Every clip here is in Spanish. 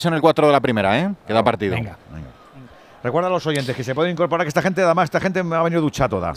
En el 4 de la primera, queda partido. Venga. Recuerda a los oyentes que se pueden incorporar, que esta gente me ha venido ducha toda.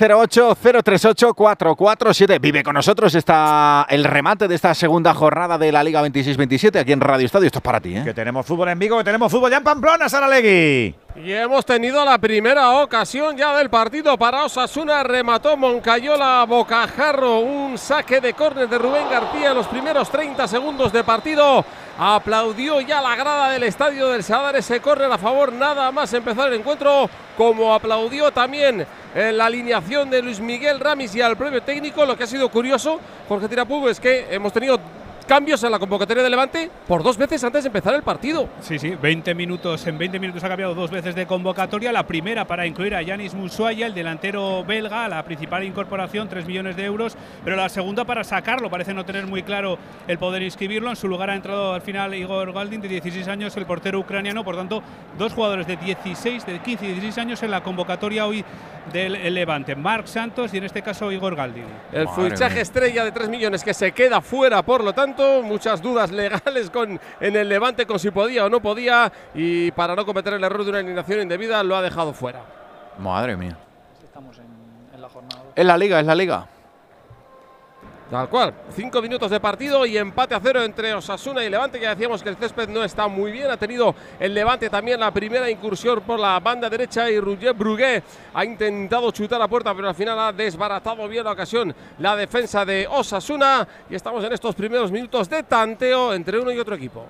608-038-447. Vive con nosotros el remate de esta segunda jornada de la Liga 26-27 aquí en Radio Estadio. Esto es para ti, Que tenemos fútbol en Vigo, que tenemos fútbol ya en Pamplona, Saralegui. Y hemos tenido la primera ocasión ya del partido para Osasuna. Remató Moncayola bocajarro, un saque de córner de Rubén García en los primeros 30 segundos de partido. Aplaudió ya la grada del estadio del Sadar ese córner a favor, nada más empezar el encuentro, como aplaudió también la alineación de Luis Miguel Ramis y al propio técnico. Lo que ha sido curioso, Jorge Tirapugo, es que hemos tenido cambios en la convocatoria de Levante por 2 veces antes de empezar el partido. Sí, 20 minutos. En 20 minutos ha cambiado 2 veces de convocatoria. La primera para incluir a Yanis Musuaya, el delantero belga, la principal incorporación, 3 millones de euros. Pero la segunda para sacarlo. Parece no tener muy claro el poder inscribirlo. En su lugar ha entrado al final Igor Galdin, de 16 años, el portero ucraniano. Por tanto, 2 jugadores de 15 y 16 años en la convocatoria hoy del Levante. Marc Santos y en este caso Igor Galdin. El fichaje estrella de 3 millones que se queda fuera, por lo tanto, muchas dudas legales en el Levante con si podía o no podía, y para no cometer el error de una eliminación indebida lo ha dejado fuera. Madre mía. Estamos en la jornada. Es la Liga. Tal cual, 5 minutos de partido y empate a 0 entre Osasuna y Levante. Ya decíamos que el césped no está muy bien. Ha tenido el Levante también la primera incursión por la banda derecha y Roger Brugué ha intentado chutar a puerta, pero al final ha desbaratado bien la ocasión la defensa de Osasuna. Y estamos en estos primeros minutos de tanteo entre uno y otro equipo.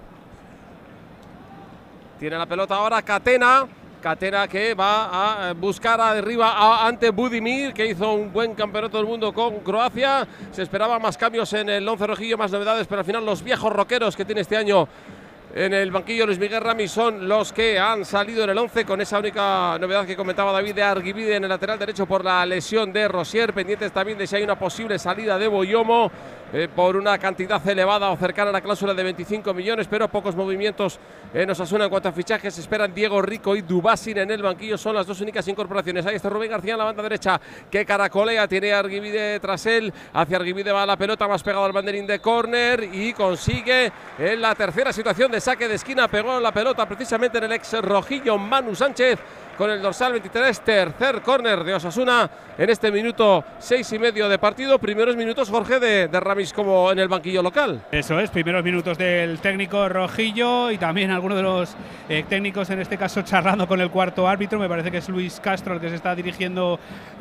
Tiene la pelota ahora Catena que va a buscar arriba ante Budimir, que hizo un buen campeonato del mundo con Croacia. Se esperaba más cambios en el once rojillo, más novedades, pero al final los viejos roqueros que tiene este año en el banquillo Luis Miguel Ramis son los que han salido en el 11, con esa única novedad que comentaba David de Arguibide en el lateral derecho por la lesión de Rosier, pendientes también de si hay una posible salida de Boyomo por una cantidad elevada o cercana a la cláusula de 25 millones, pero pocos movimientos en Osasuna en cuanto a fichajes. Esperan Diego Rico y Dubásin en el banquillo, son las 2 únicas incorporaciones. Ahí está Rubén García en la banda derecha, que caracolea, tiene a Arguibide tras él, hacia Arguibide va la pelota más pegado al banderín de córner y consigue en la tercera situación de saque de esquina, pegó la pelota precisamente en el ex rojillo Manu Sánchez con el dorsal 23, tercer córner de Osasuna en este minuto 6,5 de partido. Primeros minutos, Jorge, de Ramis como en el banquillo local. Eso es, primeros minutos del técnico rojillo y también algunos de los técnicos, en este caso charlando con el cuarto árbitro. Me parece que es Luis Castro el que se está dirigiendo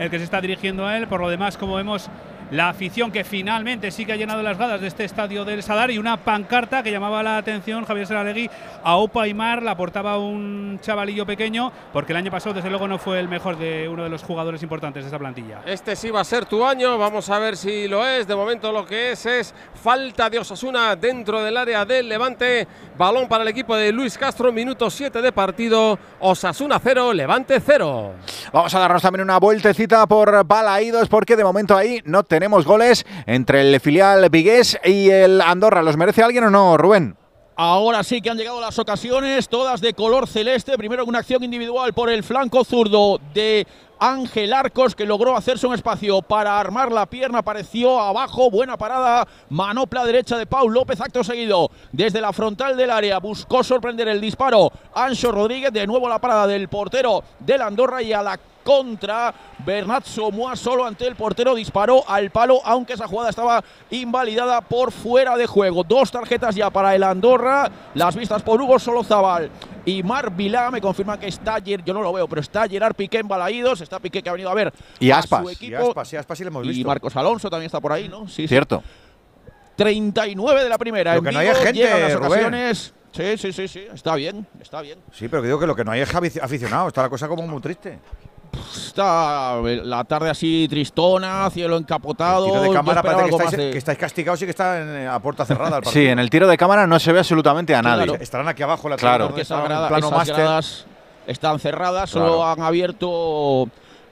a él. Por lo demás, como vemos, la afición que finalmente sí que ha llenado las gradas de este estadio del Sadar, y una pancarta que llamaba la atención, Javier Saralegui, a Opa Aimar, la portaba un chavalillo pequeño, porque el año pasado desde luego no fue el mejor de uno de los jugadores importantes de esta plantilla. Este sí va a ser tu año, vamos a ver si lo es. De momento lo que es falta de Osasuna dentro del área del Levante. Balón para el equipo de Luis Castro, minuto 7 de partido. Osasuna 0, Levante 0. Vamos a darnos también una vueltecita por Balaídos, porque de momento ahí no tenemos goles entre el filial vigués y el Andorra. ¿Los merece alguien o no, Rubén? Ahora sí que han llegado las ocasiones, todas de color celeste. Primero una acción individual por el flanco zurdo de Ángel Arcos, que logró hacerse un espacio para armar la pierna, apareció abajo, buena parada, manopla derecha de Pau López. Acto seguido, desde la frontal del área, buscó sorprender el disparo Anxo Rodríguez, de nuevo la parada del portero del Andorra, y a la contra, Bernat Somoa solo ante el portero disparó al palo, aunque esa jugada estaba invalidada por fuera de juego. 2 tarjetas ya para el Andorra, las vistas por Hugo Solozábal y Marc Vilá. Me confirman que está, yo no lo veo, pero está Gerard Piqué en Balaídos, está Piqué que ha venido a ver y a Aspas, su equipo, y Aspas sí le hemos visto. y Marcos Alonso también está por ahí, ¿no? Sí, cierto. 39 de la primera. Lo que no hay gente, las Rubén. ocasiones. Sí, está bien. Sí, pero digo que lo que no hay es aficionado, está la cosa como muy triste. Está la tarde así tristona, cielo encapotado. El tiro de cámara parece que estáis castigados y que está a puerta cerrada el partido. Sí, en el tiro de cámara no se ve absolutamente a nadie. Claro. Estarán aquí abajo, Claro. Porque esas plano máster. gradas están cerradas, Claro. solo han abierto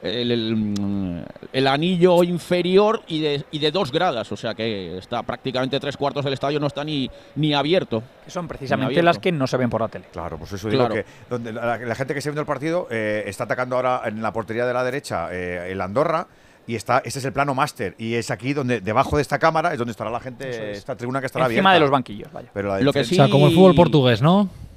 el anillo inferior y de 2 gradas, o sea que está prácticamente 3/4 del estadio no está ni abierto. Que son precisamente las que no se ven por la tele. Claro, pues eso digo, que donde la gente que se viendo el partido está atacando ahora en la portería de la derecha el Andorra, Y este es el plano máster. Y es aquí donde, debajo de esta cámara, es donde estará la gente, esta tribuna que estará encima abierta. de los banquillos, vaya. Pero Lo que sí, o sea, como el fútbol portugués, ¿no?